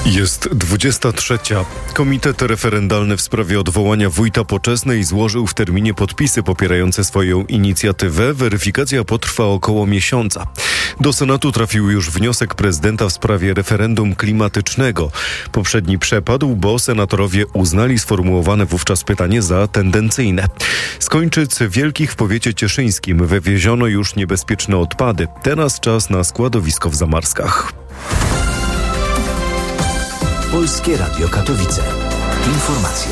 Jest 23. Komitet referendalny w sprawie odwołania wójta Poczesnej złożył w terminie podpisy popierające swoją inicjatywę. Weryfikacja potrwa około miesiąca. Do Senatu trafił już wniosek prezydenta w sprawie referendum klimatycznego. Poprzedni przepadł, bo senatorowie uznali sformułowane wówczas pytanie za tendencyjne. Z Kończyc Wielkich w powiecie cieszyńskim wywieziono już niebezpieczne odpady. Teraz czas na składowisko w Zamarskach. Polskie Radio Katowice. Informacje.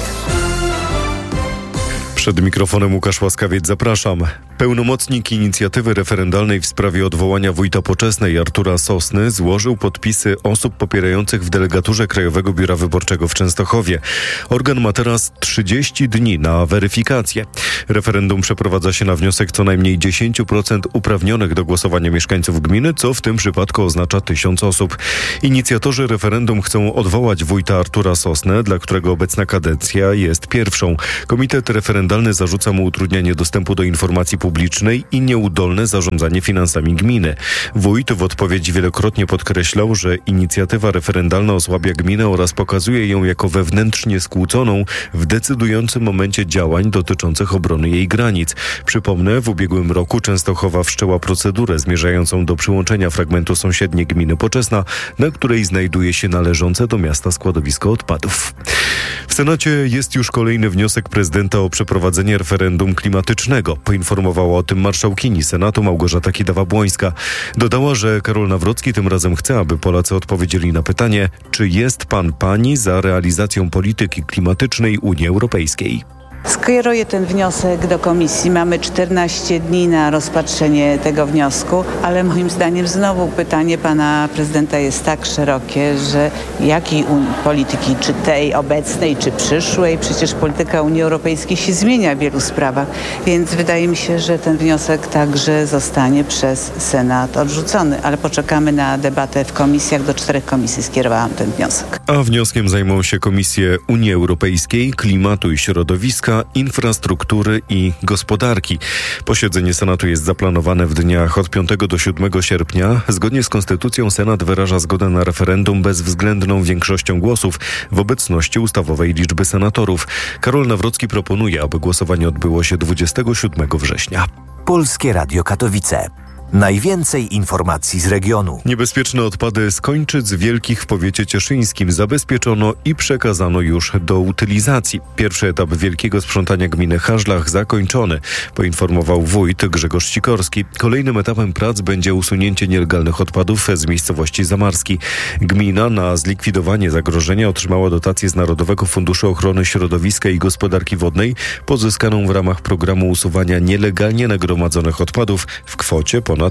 Przed mikrofonem Łukasz Łaskawiec, zapraszam. Pełnomocnik inicjatywy referendalnej w sprawie odwołania wójta Poczesnej Artura Sosny złożył podpisy osób popierających w delegaturze Krajowego Biura Wyborczego w Częstochowie. Organ ma teraz 30 dni na weryfikację. Referendum przeprowadza się na wniosek co najmniej 10% uprawnionych do głosowania mieszkańców gminy, co w tym przypadku oznacza 1000 osób. Inicjatorzy referendum chcą odwołać wójta Artura Sosnę, dla którego obecna kadencja jest pierwszą. Komitet referendalny zarzuca mu utrudnianie dostępu do informacji publicznej i nieudolne zarządzanie finansami gminy. Wójt w odpowiedzi wielokrotnie podkreślał, że inicjatywa referendalna osłabia gminę oraz pokazuje ją jako wewnętrznie skłóconą w decydującym momencie działań dotyczących obrony jej granic. Przypomnę, w ubiegłym roku Częstochowa wszczęła procedurę zmierzającą do przyłączenia fragmentu sąsiedniej gminy Poczesna, na której znajduje się należące do miasta składowisko odpadów. W Senacie jest już kolejny wniosek prezydenta o przeprowadzenie referendum klimatycznego. Poinformowała o tym marszałkini Senatu Małgorzata Kidawa-Błońska. Dodała, że Karol Nawrocki tym razem chce, aby Polacy odpowiedzieli na pytanie, czy jest pani za realizacją polityki klimatycznej Unii Europejskiej. Skieruję ten wniosek do komisji. Mamy 14 dni na rozpatrzenie tego wniosku, ale moim zdaniem znowu pytanie pana prezydenta jest tak szerokie, że jakiej polityki, czy tej obecnej, czy przyszłej, przecież polityka Unii Europejskiej się zmienia w wielu sprawach, więc wydaje mi się, że ten wniosek także zostanie przez Senat odrzucony, ale poczekamy na debatę w komisjach. Do 4 komisji skierowałam ten wniosek. A wnioskiem zajmą się Komisje Unii Europejskiej, Klimatu i Środowiska, Infrastruktury i Gospodarki. Posiedzenie Senatu jest zaplanowane w dniach od 5 do 7 sierpnia. Zgodnie z Konstytucją Senat wyraża zgodę na referendum bezwzględną większością głosów w obecności ustawowej liczby senatorów. Karol Nawrocki proponuje, aby głosowanie odbyło się 27 września. Polskie Radio Katowice. Najwięcej informacji z regionu. Niebezpieczne odpady z Kończyc Wielkich w powiecie cieszyńskim zabezpieczono i przekazano już do utylizacji. Pierwszy etap wielkiego sprzątania gminy Haszlach zakończony, poinformował wójt Grzegorz Sikorski. Kolejnym etapem prac będzie usunięcie nielegalnych odpadów z miejscowości Zamarski. Gmina na zlikwidowanie zagrożenia otrzymała dotację z Narodowego Funduszu Ochrony Środowiska i Gospodarki Wodnej, pozyskaną w ramach programu usuwania nielegalnie nagromadzonych odpadów w kwocie ponad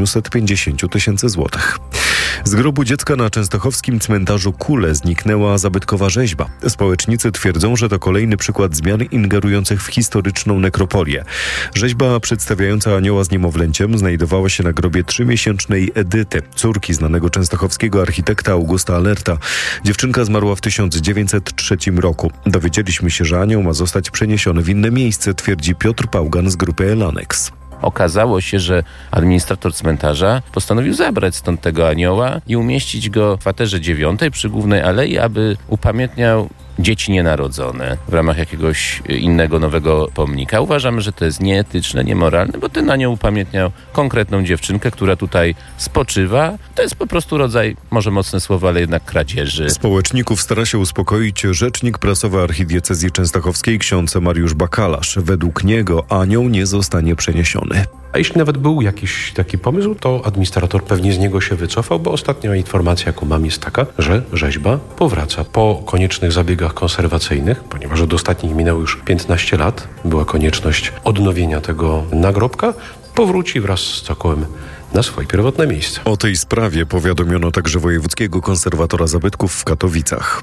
850 tysięcy złotych. Z grobu dziecka na częstochowskim cmentarzu Kule zniknęła zabytkowa rzeźba. Społecznicy twierdzą, że to kolejny przykład zmian ingerujących w historyczną nekropolię. Rzeźba przedstawiająca anioła z niemowlęciem znajdowała się na grobie 3-miesięcznej Edyty, córki znanego częstochowskiego architekta Augusta Alerta. Dziewczynka zmarła w 1903 roku. Dowiedzieliśmy się, że anioł ma zostać przeniesiony w inne miejsce, twierdzi Piotr Pałgan z grupy Elanex. Okazało się, że administrator cmentarza postanowił zabrać stąd tego anioła i umieścić go w kwaterze 9 przy Głównej Alei, aby upamiętniał dzieci nienarodzone w ramach jakiegoś innego nowego pomnika. Uważamy, że to jest nieetyczne, niemoralne, bo ten anioł upamiętniał konkretną dziewczynkę, która tutaj spoczywa. To jest po prostu rodzaj, może mocne słowo, ale jednak kradzieży. Społeczników stara się uspokoić rzecznik prasowy archidiecezji częstochowskiej ksiądz Mariusz Bakalarz. Według niego anioł nie zostanie przeniesiony. A jeśli nawet był jakiś taki pomysł, to administrator pewnie z niego się wycofał, bo ostatnia informacja, jaką mam, jest taka, że rzeźba powraca po koniecznych zabiegach konserwacyjnych, ponieważ od ostatnich minęło już 15 lat, była konieczność odnowienia tego nagrobka, powróci wraz z cokołem na swoje pierwotne miejsce. O tej sprawie powiadomiono także wojewódzkiego konserwatora zabytków w Katowicach.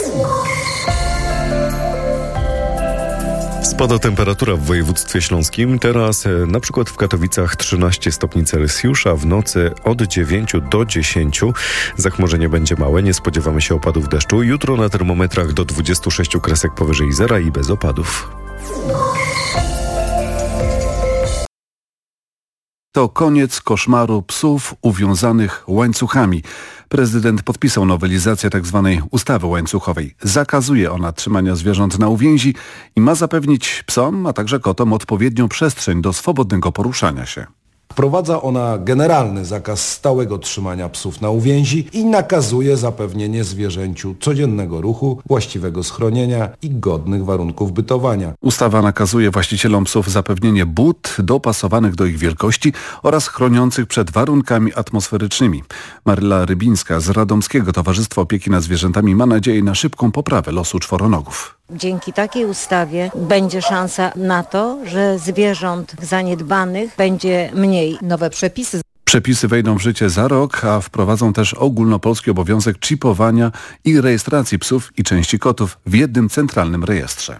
Spada temperatura w województwie śląskim. Teraz na przykład w Katowicach 13 stopni Celsjusza, w nocy od 9 do 10. Zachmurzenie będzie małe, nie spodziewamy się opadów deszczu. Jutro na termometrach do 26 kresek powyżej zera i bez opadów. To koniec koszmaru psów uwiązanych łańcuchami. Prezydent podpisał nowelizację tzw. ustawy łańcuchowej. Zakazuje ona trzymania zwierząt na uwięzi i ma zapewnić psom, a także kotom odpowiednią przestrzeń do swobodnego poruszania się. Wprowadza ona generalny zakaz stałego trzymania psów na uwięzi i nakazuje zapewnienie zwierzęciu codziennego ruchu, właściwego schronienia i godnych warunków bytowania. Ustawa nakazuje właścicielom psów zapewnienie bud dopasowanych do ich wielkości oraz chroniących przed warunkami atmosferycznymi. Maryla Rybińska z Radomskiego Towarzystwa Opieki nad Zwierzętami ma nadzieję na szybką poprawę losu czworonogów. Dzięki takiej ustawie będzie szansa na to, że zwierząt zaniedbanych będzie mniej. Nowe Przepisy wejdą w życie za rok, a wprowadzą też ogólnopolski obowiązek czipowania i rejestracji psów i części kotów w jednym centralnym rejestrze.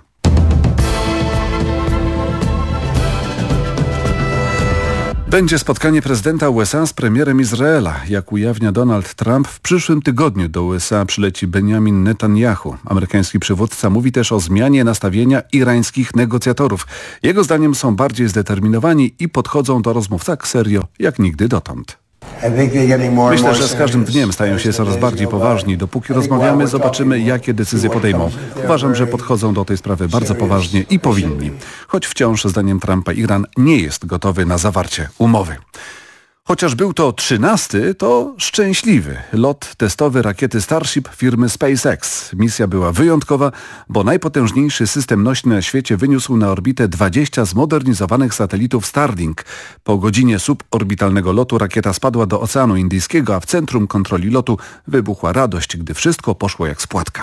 Będzie spotkanie prezydenta USA z premierem Izraela. Jak ujawnia Donald Trump, w przyszłym tygodniu do USA przyleci Benjamin Netanyahu. Amerykański przywódca mówi też o zmianie nastawienia irańskich negocjatorów. Jego zdaniem są bardziej zdeterminowani i podchodzą do rozmów tak serio jak nigdy dotąd. Myślę, że z każdym dniem stają się coraz bardziej poważni. Dopóki rozmawiamy, zobaczymy, jakie decyzje podejmą. Uważam, że podchodzą do tej sprawy bardzo poważnie i powinni. Choć wciąż, zdaniem Trumpa, Iran nie jest gotowy na zawarcie umowy. Chociaż był to 13, to szczęśliwy lot testowy rakiety Starship firmy SpaceX. Misja była wyjątkowa, bo najpotężniejszy system nośny na świecie wyniósł na orbitę 20 zmodernizowanych satelitów Starlink. Po godzinie suborbitalnego lotu rakieta spadła do Oceanu Indyjskiego, a w centrum kontroli lotu wybuchła radość, gdy wszystko poszło jak z płatka.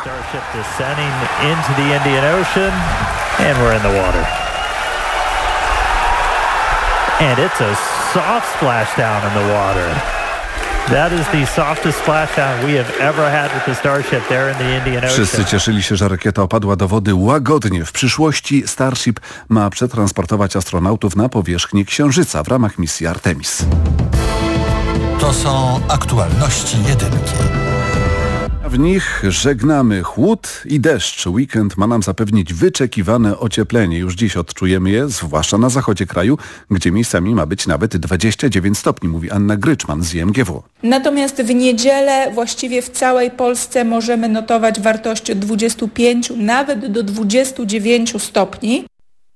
And it's a soft splashdown in the water. That is the softest splashdown we have ever had with the Starship there in the Indian Ocean. Wszyscy cieszyli się, że rakieta opadła do wody łagodnie. W przyszłości Starship ma przetransportować astronautów na powierzchnię Księżyca w ramach misji Artemis. To są aktualności jedynki. W nich żegnamy chłód i deszcz. Weekend ma nam zapewnić wyczekiwane ocieplenie. Już dziś odczujemy je, zwłaszcza na zachodzie kraju, gdzie miejscami ma być nawet 29 stopni, mówi Anna Gryczman z IMGW. Natomiast w niedzielę właściwie w całej Polsce możemy notować wartości od 25 nawet do 29 stopni.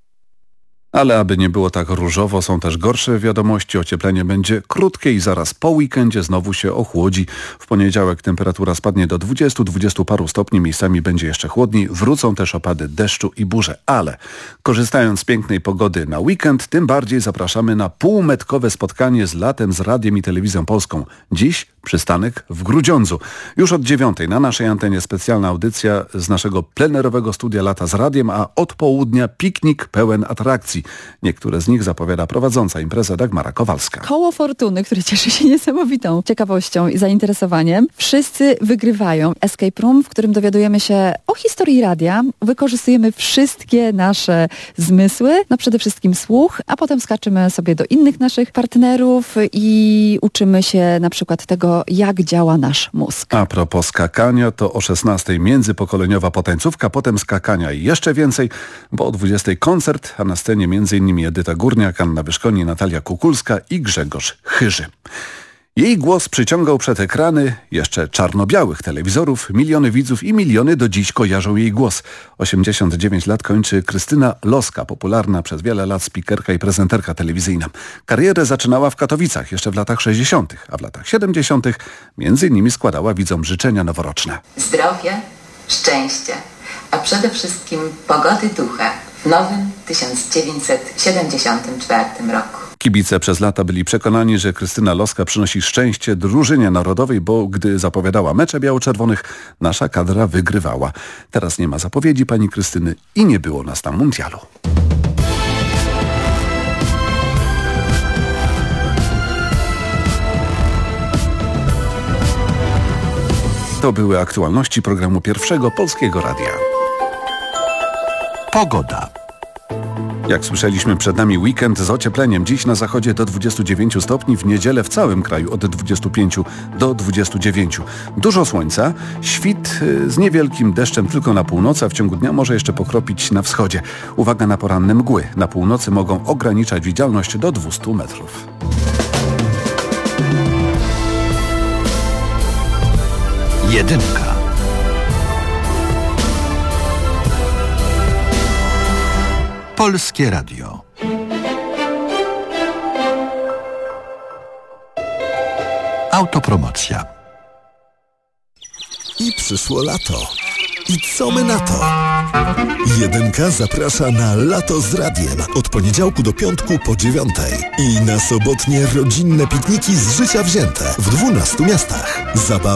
Ale aby nie było tak różowo, są też gorsze wiadomości. Ocieplenie będzie krótkie i zaraz po weekendzie znowu się ochłodzi. W poniedziałek temperatura spadnie do 20 paru stopni. Miejscami będzie jeszcze chłodniej. Wrócą też opady deszczu i burze. Ale korzystając z pięknej pogody na weekend, tym bardziej zapraszamy na półmetkowe spotkanie z latem z Radiem i Telewizją Polską. Dziś przystanek w Grudziądzu. Już od 9:00 na naszej antenie specjalna audycja z naszego plenerowego studia Lata z Radiem, a od południa piknik pełen atrakcji. Niektóre z nich zapowiada prowadząca imprezę Dagmara Kowalska. Koło Fortuny, które cieszy się niesamowitą ciekawością i zainteresowaniem. Wszyscy wygrywają escape room, w którym dowiadujemy się o historii radia. Wykorzystujemy wszystkie nasze zmysły, no przede wszystkim słuch, a potem skaczymy sobie do innych naszych partnerów i uczymy się na przykład tego, jak działa nasz mózg. A propos skakania, to o 16:00 międzypokoleniowa potańcówka, potem skakania i jeszcze więcej, bo o 20:00 koncert, a na scenie m.in. Edyta Górniak, Anna Wyszkoni, Natalia Kukulska i Grzegorz Chyży. Jej głos przyciągał przed ekrany jeszcze czarno-białych telewizorów, miliony widzów i miliony do dziś kojarzą jej głos. 89 lat kończy Krystyna Loska, popularna przez wiele lat spikerka i prezenterka telewizyjna. Karierę zaczynała w Katowicach jeszcze w latach 60., a w latach 70. między innymi składała widzom życzenia noworoczne. Zdrowie, szczęście, a przede wszystkim pogody ducha w nowym 1974 roku. Kibice przez lata byli przekonani, że Krystyna Loska przynosi szczęście drużynie narodowej, bo gdy zapowiadała mecze biało-czerwonych, nasza kadra wygrywała. Teraz nie ma zapowiedzi pani Krystyny i nie było nas na mundialu. To były aktualności programu Pierwszego Polskiego Radia. Pogoda. Jak słyszeliśmy, przed nami weekend z ociepleniem. Dziś na zachodzie do 29 stopni, w niedzielę w całym kraju od 25 do 29. Dużo słońca, świt z niewielkim deszczem tylko na północy, a w ciągu dnia może jeszcze pokropić na wschodzie. Uwaga na poranne mgły. Na północy mogą ograniczać widzialność do 200 metrów. Jedynka. Polskie Radio. Autopromocja. I przyszło lato. I co my na to? Jedynka zaprasza na Lato z Radiem od poniedziałku do piątku po 9:00 i na sobotnie rodzinne pikniki z życia wzięte w 12 miastach. Zabawa